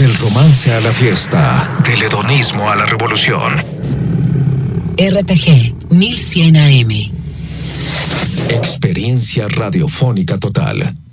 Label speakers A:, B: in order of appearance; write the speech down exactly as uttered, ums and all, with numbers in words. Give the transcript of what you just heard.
A: Del romance a la fiesta, del hedonismo a la revolución.
B: R T G mil cien A M.
A: Experiencia radiofónica total.